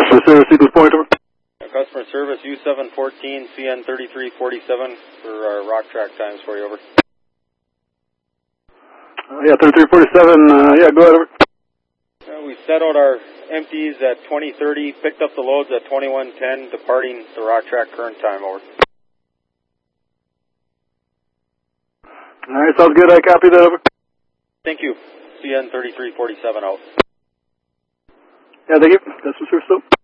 Customer service, Eagles Point, over. Customer service U714 CN3347 for our rock track times for you, over. Yeah, 3347, yeah, go ahead, over. We set out our empties at 2030, picked up the loads at 2110, departing the rock track current time, over. Alright, sounds good, I copy that, over. Thank you. CN3347 out. Yeah, thank you. Customer service, still.